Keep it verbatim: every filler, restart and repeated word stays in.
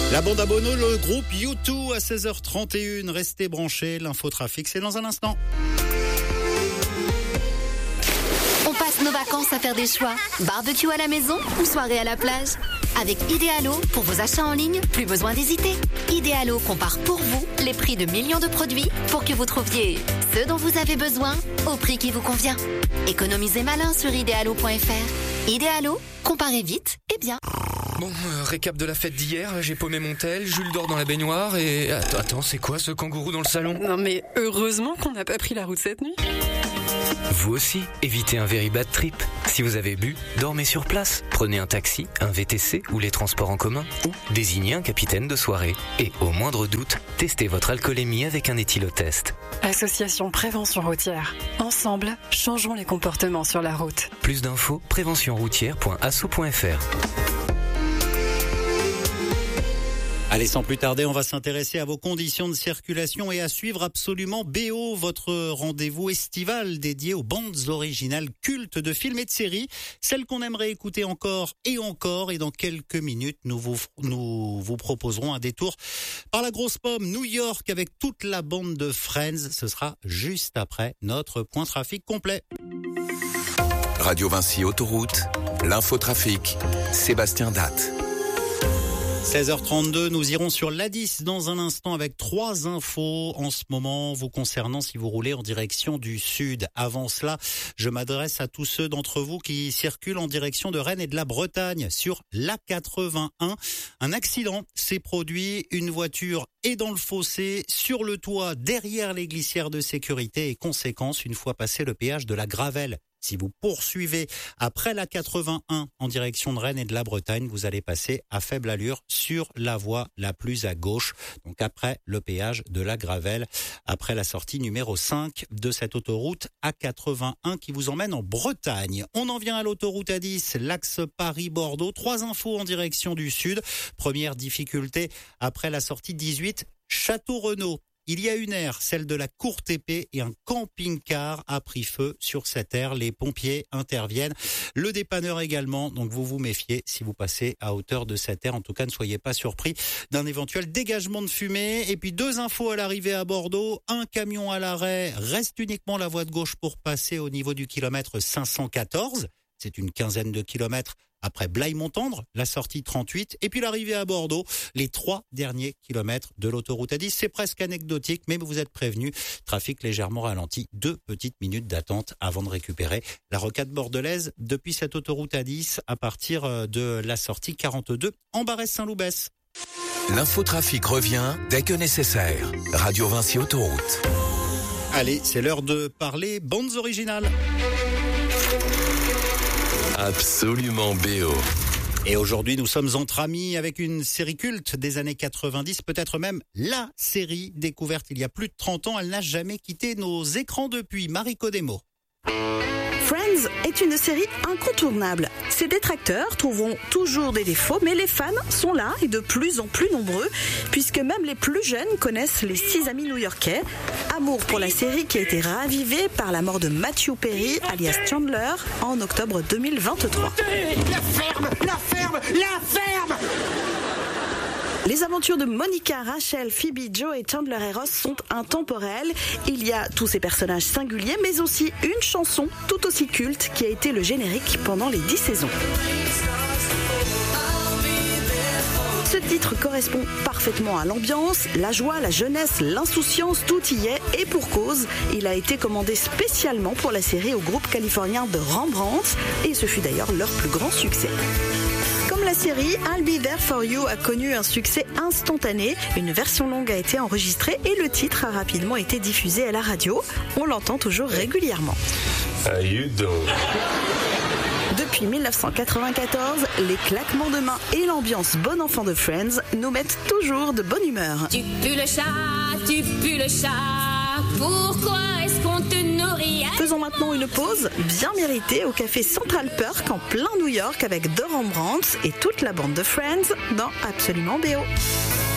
La bande à Bono, le groupe U deux à seize heures trente et une. Restez branchés, l'infotrafic, c'est dans un instant. On passe nos vacances à faire des choix. Barbecue à la maison ou soirée à la plage. Avec Idealo, pour vos achats en ligne, plus besoin d'hésiter. Idealo compare pour vous les prix de millions de produits pour que vous trouviez ce dont vous avez besoin au prix qui vous convient. Économisez malin sur idealo point f r. Idealo, comparez vite et bien. Bon, euh, récap de la fête d'hier, j'ai paumé mon tel, Jules dort dans la baignoire et... Attends, attends, c'est quoi ce kangourou dans le salon ? Non mais heureusement qu'on n'a pas pris la route cette nuit. Vous aussi, évitez un very bad trip. Si vous avez bu, dormez sur place. Prenez un taxi, un V T C ou les transports en commun. Ou désignez un capitaine de soirée. Et au moindre doute, testez votre alcoolémie avec un éthylotest. Association Prévention Routière. Ensemble, changeons les comportements sur la route. Plus d'infos, prévention routière point asso point f r. Allez, sans plus tarder, on va s'intéresser à vos conditions de circulation et à suivre absolument B O, votre rendez-vous estival dédié aux bandes originales cultes de films et de séries, celles qu'on aimerait écouter encore et encore. Et dans quelques minutes, nous vous, nous vous proposerons un détour par la grosse pomme New York avec toute la bande de Friends. Ce sera juste après notre point trafic complet. Radio Vinci Autoroute, l'infotrafic, Sébastien Datte. seize heures trente-deux, nous irons sur l'A dix dans un instant avec trois infos en ce moment vous concernant si vous roulez en direction du sud. Avant cela, je m'adresse à tous ceux d'entre vous qui circulent en direction de Rennes et de la Bretagne sur l'A quatre-vingt-un. Un accident s'est produit, une voiture est dans le fossé, sur le toit, derrière les glissières de sécurité et conséquence, une fois passé le péage de la Gravelle. Si vous poursuivez après la quatre-vingt-un en direction de Rennes et de la Bretagne, vous allez passer à faible allure sur la voie la plus à gauche. Donc après le péage de la Gravelle, après la sortie numéro cinq de cette autoroute A quatre-vingt-un qui vous emmène en Bretagne. On en vient à l'autoroute A dix, l'axe Paris-Bordeaux. Trois infos en direction du sud. Première difficulté après la sortie dix-huit, Château-Renaud. Il y a une aire, celle de la Courte Épée, et un camping-car a pris feu sur cette aire. Les pompiers interviennent, le dépanneur également. Donc vous vous méfiez si vous passez à hauteur de cette aire. En tout cas, ne soyez pas surpris d'un éventuel dégagement de fumée. Et puis deux infos à l'arrivée à Bordeaux. Un camion à l'arrêt, reste uniquement la voie de gauche pour passer au niveau du kilomètre cinq cent quatorze. C'est une quinzaine de kilomètres après Blaye-Montendre, la sortie trente-huit, et puis l'arrivée à Bordeaux, les trois derniers kilomètres de l'autoroute A dix. C'est presque anecdotique, mais vous êtes prévenus. Trafic légèrement ralenti, deux petites minutes d'attente avant de récupérer la rocade bordelaise depuis cette autoroute A dix à partir de la sortie quarante-deux en Barès-Saint-Loubès. L'infotrafic revient dès que nécessaire. Radio Vinci Autoroute. Allez, c'est l'heure de parler bandes originales. Absolument B O. Et aujourd'hui, nous sommes entre amis avec une série culte des années quatre-vingt-dix, peut-être même la série découverte il y a plus de trente ans. Elle n'a jamais quitté nos écrans depuis. Mariko Demo. Friends est une série incontournable. Ses détracteurs trouveront toujours des défauts, mais les fans sont là et de plus en plus nombreux, puisque même les plus jeunes connaissent les six amis new-yorkais. Amour pour la série qui a été ravivée par la mort de Matthew Perry, alias Chandler, en octobre deux mille vingt-trois. La ferme, la ferme, la ferme! Les aventures de Monica, Rachel, Phoebe, Joe et Chandler et Ross sont intemporelles. Il y a tous ces personnages singuliers, mais aussi une chanson tout aussi culte qui a été le générique pendant les dix saisons. Ce titre correspond parfaitement à l'ambiance, la joie, la jeunesse, l'insouciance, tout y est, et pour cause. Il a été commandé spécialement pour la série au groupe californien de Rembrandt, et ce fut d'ailleurs leur plus grand succès. Comme la série, I'll Be There For You a connu un succès instantané. Une version longue a été enregistrée et le titre a rapidement été diffusé à la radio. On l'entend toujours régulièrement. How you doing? Depuis dix-neuf cent quatre-vingt-quatorze, les claquements de mains et l'ambiance bon enfant de Friends nous mettent toujours de bonne humeur. Tu pues le chat, tu pues le chat, pourquoi est-ce qu'on te nourrit? Faisons maintenant une pause bien méritée au café Central Perk en plein New York avec The Rembrandts et toute la bande de Friends dans Absolument B O.